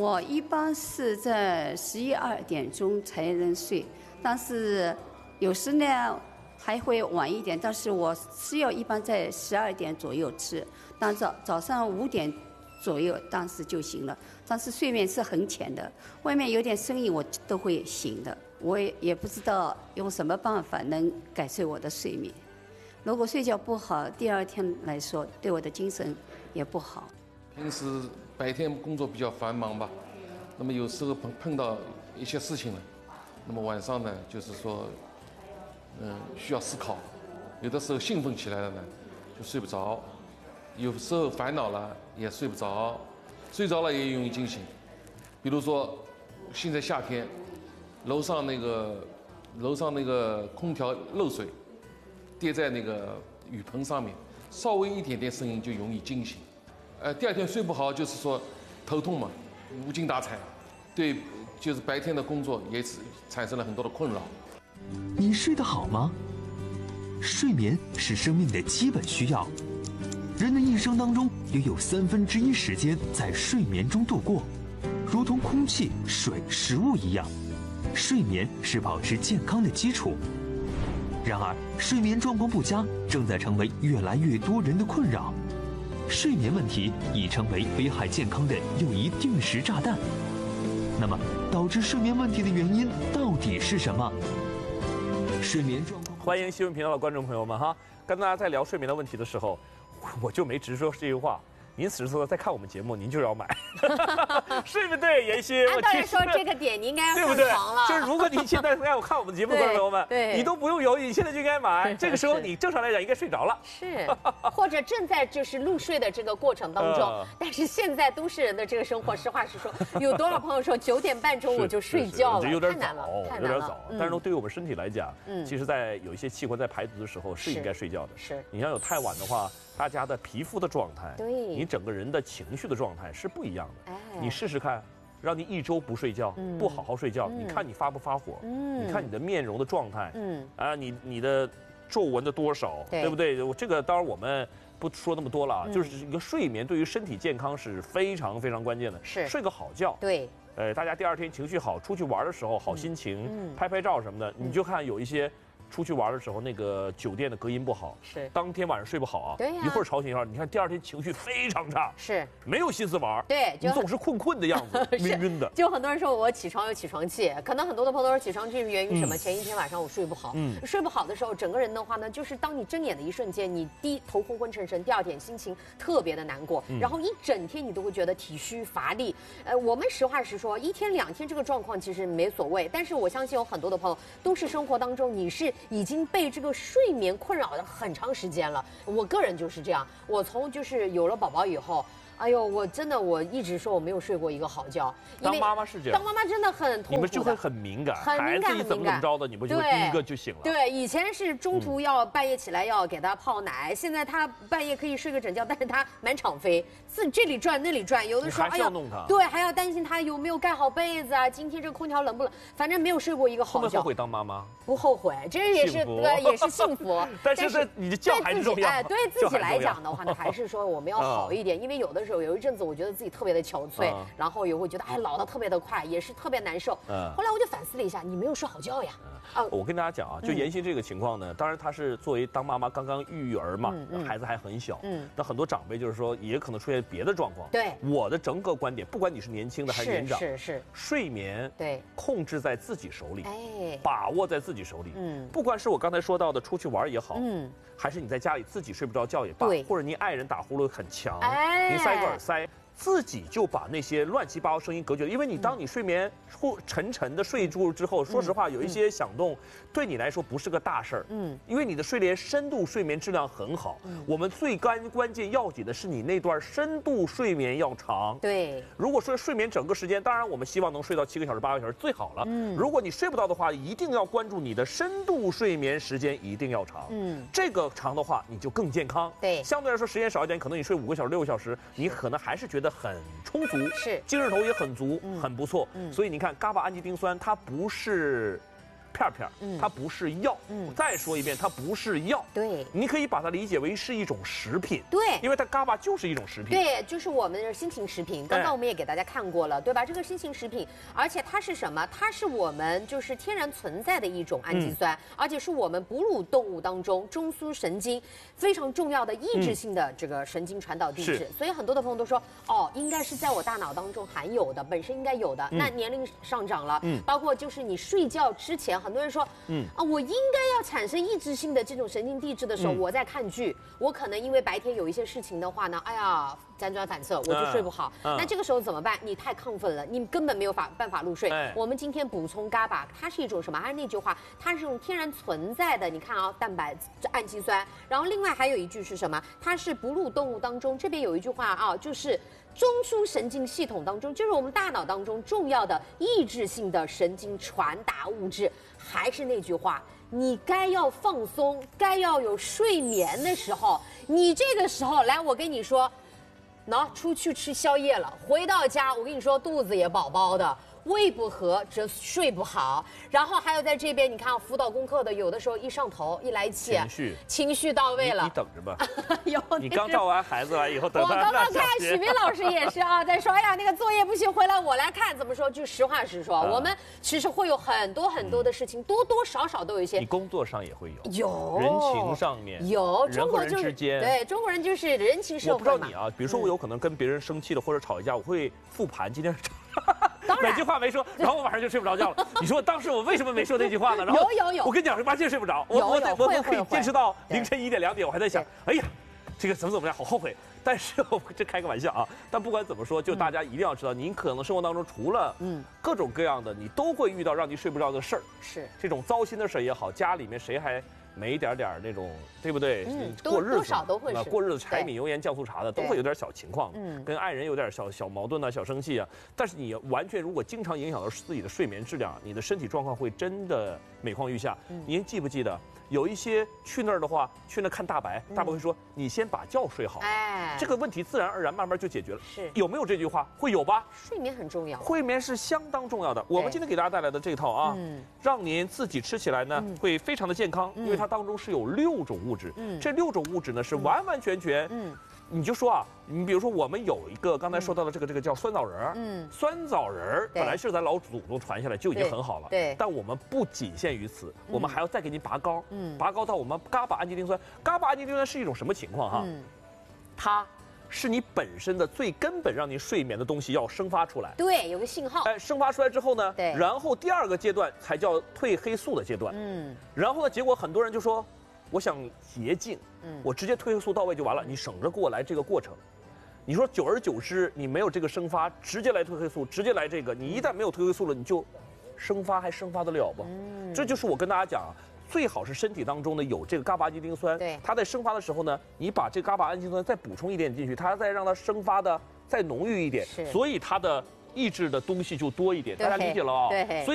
我一般是在11、12点钟才能睡，但是有时呢还会晚一点。但是我吃药一般在12点左右吃，但早上5点左右当时就行了。但是睡眠是很浅的，外面有点声音我都会醒的。我也不知道用什么办法能改善我的睡眠。如果睡觉不好，第二天来说对我的精神也不好。 平时白天工作比较繁忙吧，那么有时候碰到一些事情了，那么晚上呢，就是说，需要思考，有的时候兴奋起来了呢，就睡不着，有时候烦恼了也睡不着，睡着了也容易惊醒。比如说，现在夏天，楼上那个空调漏水，跌在那个雨棚上面，稍微一点点声音就容易惊醒。第二天睡不好，就是说头痛嘛，无精打采，对，就是白天的工作也是产生了很多的困扰。 你睡得好吗？睡眠是生命的基本需要，人的一生当中也有1/3时间在睡眠中度过，如同空气、水、食物一样，睡眠是保持健康的基础。然而，睡眠状况不佳正在成为越来越多人的困扰。睡眠问题已成为危害健康的又一定时炸弹。那么，导致睡眠问题的原因到底是什么？睡眠状况。 欢迎新闻频道的观众朋友们哈，跟大家在聊睡眠的问题的时候，我就没直说这句话。您此时此刻在看我们节目，您就要买，睡不对，妍希。 按道理说这个点你应该要上床了。 就是如果你现在在看我们的节目，观众朋友们，你都不用犹豫，你现在就应该买。这个时候你正常来讲应该睡着了， 是，或者正在就是入睡的这个过程当中。但是现在都市人的这个生活，实话实说，有多少朋友说9点半钟我就睡觉了， 有点太难了， 有点早。但是对于我们身体来讲，其实，在有一些器官在排毒的时候是应该睡觉的。 是， 你要有太晚的话。大家的皮肤的状态， 对， 你整个人的情绪的状态是不一样的。你试试看，让你1周不睡觉，不好好睡觉，你看你发不发火？你看你的面容的状态，你的皱纹的多少，对不对？这个当然我们不说那么多了啊，就是一个睡眠对于身体健康是非常非常关键的。 是， 睡个好觉。 对。 大家第二天情绪好，出去玩的时候好心情，拍照什么的，你就看有一些。出去玩的时候，那个酒店的隔音不好， 是当天晚上睡不好啊， 对呀， 一会儿吵醒一会儿，你看第二天情绪非常差， 是没有心思玩， 对， 你总是困的样子，晕晕的。 就很多人说我起床有起床气，可能很多的朋友说起床气是源于什么？前一天晚上我睡不好，睡不好的时候，整个人的话呢，就是当你睁眼的一瞬间，你头昏昏沉沉，第二天心情特别的难过，然后一整天你都会觉得体虚乏力。我们实话实说，1天2天这个状况其实没所谓，但是我相信有很多的朋友都是生活当中你是已经被这个睡眠困扰了很长时间了。我个人就是这样，我从就是有了宝宝以后，哎呦，我一直说我没有睡过一个好觉。 当妈妈是这样， 当妈妈真的很痛苦的， 你们就会很敏感，孩子怎么着的，你们就第一个就醒了。 对，以前是中途要半夜起来要给他泡奶，现在他半夜可以睡个整觉，但是他满场飞，这里转那里转，有的时候还要弄他， 对，还要担心他有没有盖好被子啊，今天这个空调冷不冷，反正没有睡过一个好觉。 后悔当妈妈？ 不后悔，这也是幸福。 但是你的觉还是重要。 对自己来讲的话呢，还是说我们要好一点，因为有的时候有一阵子我觉得自己特别的憔悴，然后也会觉得老得特别的快，也是特别难受。后来我就反思了一下，你没有睡好觉呀。 我跟大家讲啊，就妍希这个情况呢，当然她是作为当妈妈刚刚育儿嘛，孩子还很小，那很多长辈就是说也可能出现别的状况。 对， 我的整个观点，不管你是年轻的还是年长， 是睡眠对控制在自己手里，把握在自己手里。不管是我刚才说到的出去玩也好，还是你在家里自己睡不着觉也罢，或者您爱人打呼噜很强，您塞个耳塞。自己就把那些乱七八糟声音隔绝，因为当你睡眠沉沉的睡住之后，说实话，有一些响动，对你来说不是个大事儿。因为你的深度睡眠质量很好。我们最关键要紧的是你那段深度睡眠要长。 对， 如果说睡眠整个时间，当然我们希望能睡到7个小时、8个小时最好了。如果你睡不到的话，一定要关注你的深度睡眠时间一定要长。这个长的话，你就更健康。 对， 相对来说时间少一点，可能你睡5个小时、6个小时，你可能还是觉得很充足， 是精神头也很足，很不错。所以你看，伽巴氨基丁酸它不是片片，它不是药。再说一遍，它不是药。 对， 你可以把它理解为是一种食品。 对， 因为它嘎巴就是一种食品。 对，就是我们的心情食品。刚刚我们也给大家看过了，对吧？这个心情食品，而且它是什么？它是我们就是天然存在的一种氨基酸，而且是我们哺乳动物当中中枢神经非常重要的抑制性的这个神经传导地质。所以很多的朋友都说，哦，应该是在我大脑当中含有的，本身应该有的。那年龄上涨了，包括就是你睡觉之前，很多人说，我应该要产生抑制性的这种神经递质的时候，我在看剧，我可能因为白天有一些事情的话呢，哎呀，辗转反侧，我就睡不好。那这个时候怎么办？你太亢奋了，你根本没有办法入睡。我们今天补充嘎巴，它是一种什么？还是那句话，它是一种天然存在的。你看啊，蛋白、氨基酸，然后另外还有一句是什么？它是哺乳动物当中，这边有一句话啊，就是中枢神经系统当中，就是我们大脑当中重要的抑制性的神经传达物质。还是那句话，你该要放松，该要有睡眠的时候，你这个时候来，我跟你说，出去吃宵夜了，回到家，我跟你说，肚子也饱饱的。胃不和则睡不好，然后还有在这边，你看辅导功课的，有的时候一上头一来气，情绪到位了， 你等着吧。你刚照完孩子完以后，等我刚刚看许明老师也是啊，在说，哎呀，那个作业不行，回来我来看。怎么说？就实话实说，我们其实会有很多的事情，多多少少都有一些。 你工作上也会有， 人情上面有， 人和人之间， 对，中国人就是人情社会嘛。 我不知道你啊，比如说我有可能跟别人生气了或者吵一架，我会复盘今天。哪句话没说，然后我晚上就睡不着觉了。你说当时我为什么没说那句话呢？然后有， 我跟你讲，完全睡不着。我可以坚持到凌晨1点2点，我还在想，哎呀，这个怎么样，好后悔。但是我这开个玩笑啊。但不管怎么说，就大家一定要知道，您可能生活当中除了各种各样的，你都会遇到让你睡不着的事儿。 是这种糟心的事儿也好，家里面谁还没一点那种，对不对？过日子多少都会是过日子，柴米油盐酱醋茶的，都会有点小情况。跟爱人有点小矛盾啊，小生气啊。但是你完全如果经常影响到自己的睡眠质量，你的身体状况会真的每况愈下。您记不记得有一些去那儿的话，去那看大白，大白会说你先把觉睡好，这个问题自然而然慢慢就解决了。 是有没有这句话？会有吧？ 睡眠很重要， 睡眠是相当重要的。我们今天给大家带来的这套啊，让您自己吃起来呢会非常的健康，因为它当中是有6种物质。这6种物质呢是完完全全，你就说啊，你比如说我们有一个刚才说到的这个叫酸枣仁酸枣仁本来是咱老祖宗传下来就已经很好了， 对。 但我们不仅限于此，我们还要再给你拔高，拔高到我们嘎巴氨基丁酸。嘎巴氨基丁酸是一种什么情况哈？它是你本身的最根本让你睡眠的东西要生发出来， 对，有个信号。 生发出来之后呢， 对， 然后第2个阶段才叫褪黑素的阶段，然后呢，结果很多人就说，我想捷径，我直接褪黑素到位就完了，你省着给我来这个过程。你说久而久之，你没有这个生发，直接来褪黑素，直接来这个，你一旦没有褪黑素了，你就生发还生发得了不？这就是我跟大家讲。最好是身体当中呢有这个嘎巴氨基丁酸， 对， 它在生发的时候呢，你把这个嘎巴氨基丁酸再补充一点进去，它再让它生发的再浓郁一点，所以它的抑制的东西就多一点，大家理解了啊？ 对，所以。